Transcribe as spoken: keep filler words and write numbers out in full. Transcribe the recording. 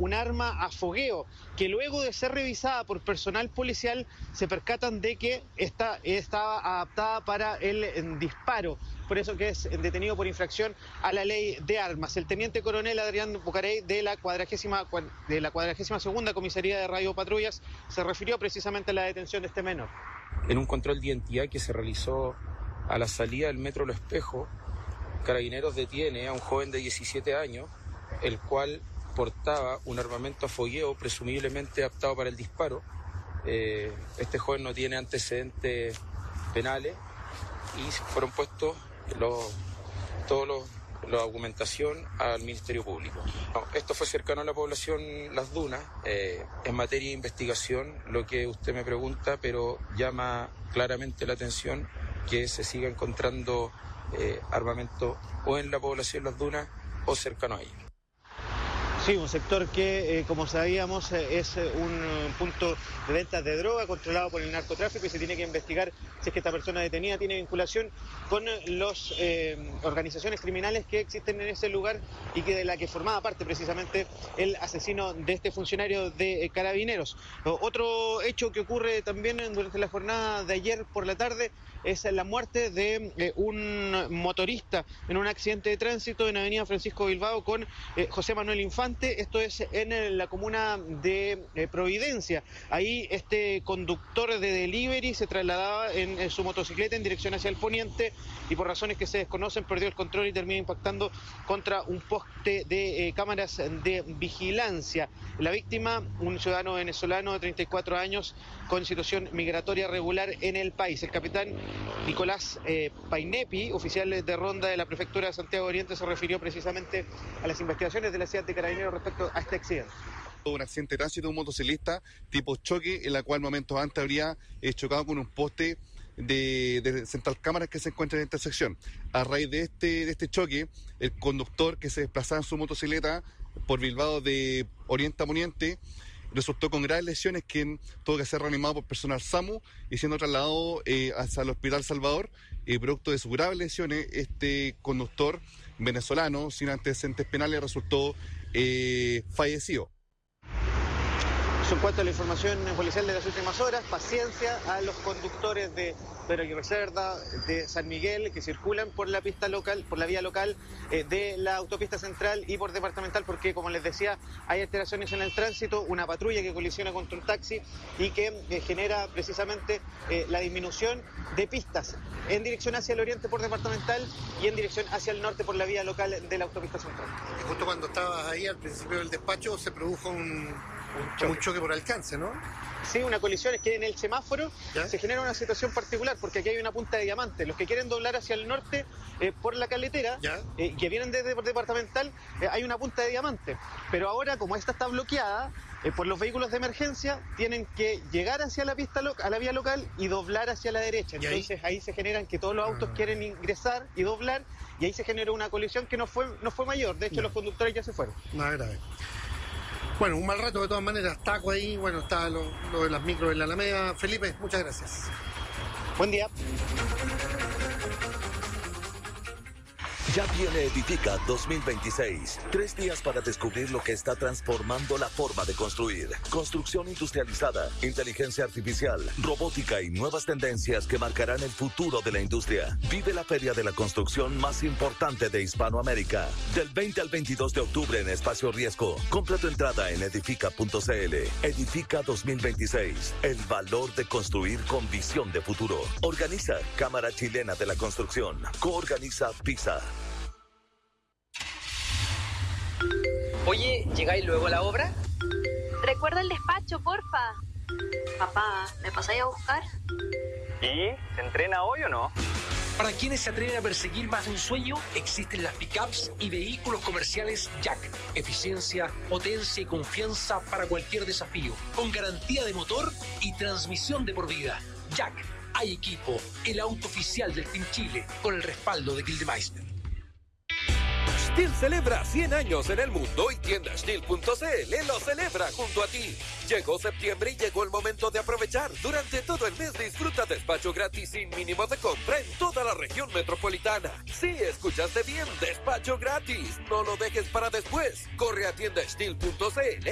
un arma a fogueo, que luego de ser revisada por personal policial se percatan de que esta estaba adaptada para el disparo, por eso que es detenido por infracción a la ley de armas. El teniente coronel Adrián Bucarey de la cuadragésima, de la cuadragésima segunda comisaría de Radio Patrullas se refirió precisamente a la detención de este menor. En un control de identidad que se realizó a la salida del metro Los Espejos, Carabineros detiene a un joven de diecisiete años, el cual portaba un armamento a fogueo presumiblemente adaptado para el disparo. Eh, este joven no tiene antecedentes penales y fueron puestos los, todos los la documentación al Ministerio Público. No, esto fue cercano a la población Las Dunas, eh, en materia de investigación, lo que usted me pregunta, pero llama claramente la atención que se siga encontrando eh, armamento o en la población Las Dunas o cercano a ella. Sí, un sector que, eh, como sabíamos, eh, es eh, un punto de venta de droga controlado por el narcotráfico y se tiene que investigar si es que esta persona detenida tiene vinculación con las eh, organizaciones criminales que existen en ese lugar y que de la que formaba parte precisamente el asesino de este funcionario de eh, Carabineros. Otro hecho que ocurre también durante la jornada de ayer por la tarde es la muerte de eh, un motorista en un accidente de tránsito en Avenida Francisco Bilbao con eh, José Manuel Infante. Esto es en la comuna de eh, Providencia. Ahí este conductor de delivery se trasladaba en, en su motocicleta en dirección hacia el poniente y por razones que se desconocen perdió el control y terminó impactando contra un poste de eh, cámaras de vigilancia. La víctima, un ciudadano venezolano de treinta y cuatro años con situación migratoria regular en el país. El capitán Nicolás eh, Painepi, oficial de ronda de la prefectura de Santiago Oriente, se refirió precisamente a las investigaciones de la ciudad de Carabineros respecto a este accidente. Un accidente de tránsito de un motociclista tipo choque, en la cual momentos antes habría eh, chocado con un poste de, de central cámaras que se encuentra en la intersección. A raíz de este, de este choque, el conductor que se desplazaba en su motocicleta por Bilbao de Oriente a Poniente resultó con graves lesiones, que tuvo que ser reanimado por personal SAMU y siendo trasladado eh, hacia el Hospital Salvador. Eh, producto de sus graves lesiones, este conductor venezolano sin antecedentes penales resultó eh, fallecido. En cuanto a la información policial de las últimas horas, paciencia a los conductores de Pedro Aguirre Cerda, de San Miguel, que circulan por la pista local, por la vía local eh, de la autopista central y por departamental, porque como les decía, hay alteraciones en el tránsito, una patrulla que colisiona contra un taxi y que eh, genera precisamente eh, la disminución de pistas en dirección hacia el oriente por departamental y en dirección hacia el norte por la vía local de la autopista central. Y justo cuando estabas ahí al principio del despacho se produjo un... Un choque. un choque por alcance, ¿no? Sí, una colisión, es que en el semáforo ¿Ya? se genera una situación particular, porque aquí hay una punta de diamante. Los que quieren doblar hacia el norte eh, por la carretera, eh, que vienen desde departamental, eh, hay una punta de diamante. Pero ahora, como esta está bloqueada, eh, por los vehículos de emergencia, tienen que llegar hacia la pista a la vía local y doblar hacia la derecha. Entonces ahí? ahí se generan que todos los autos ah. quieren ingresar y doblar, y ahí se generó una colisión que no fue, no fue mayor. De hecho, no. los conductores ya se fueron. No, grave. Bueno, un mal rato de todas maneras, taco ahí, bueno, está lo, lo de las micros en la Alameda. Felipe, muchas gracias. Buen día. Ya viene Edifica dos mil veintiséis. Tres días para descubrir lo que está transformando la forma de construir. Construcción industrializada, inteligencia artificial, robótica y nuevas tendencias que marcarán el futuro de la industria. Vive la feria de la construcción más importante de Hispanoamérica. Del veinte al veintidós de octubre en Espacio Riesgo. Compra tu entrada en edifica punto c l. Edifica dos mil veintiséis. El valor de construir con visión de futuro. Organiza Cámara Chilena de la Construcción. Coorganiza PISA. Oye, ¿llegáis luego a la obra? Recuerda el despacho, porfa. Papá, ¿me pasáis a buscar? ¿Y? ¿Se entrena hoy o no? Para quienes se atreven a perseguir más de un sueño, existen las pickups y vehículos comerciales Jack. Eficiencia, potencia y confianza para cualquier desafío. Con garantía de motor y transmisión de por vida. Jack, hay equipo. El auto oficial del Team Chile, con el respaldo de Gildemeister. Stihl celebra cien años en el mundo y tienda Stihl punto c l lo celebra junto a ti. Llegó septiembre y llegó el momento de aprovechar. Durante todo el mes disfruta despacho gratis sin mínimo de compra en toda la región metropolitana. Sí, escuchaste bien, despacho gratis. No lo dejes para después. Corre a tienda Stihl punto c l